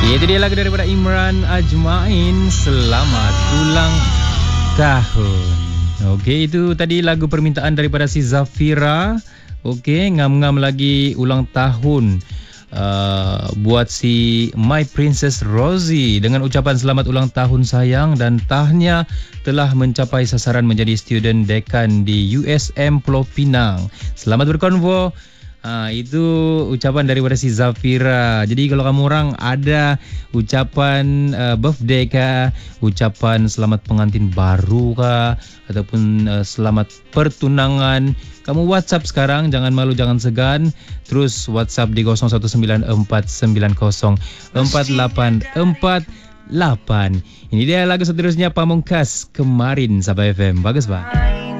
Itu dia lagu daripada Imran Ajmain, Selamat Ulang Tahun. Okey, itu tadi lagu permintaan daripada si Zafira. Okey, ngam-ngam lagi ulang tahun buat si My Princess Rosie dengan ucapan selamat ulang tahun sayang, dan tahnya telah mencapai sasaran menjadi student dekan di USM Pulau Pinang. Selamat berkonvo. Itu ucapan daripada si Zafira. Jadi kalau kamu orang ada ucapan birthday kah, ucapan selamat pengantin baru kah, ataupun selamat pertunangan, kamu WhatsApp sekarang, jangan malu, jangan segan. Terus WhatsApp di 0119494848. Ini dia lagu seterusnya Pamungkas, Kemarin, Sabah FM. Bagus, Pak.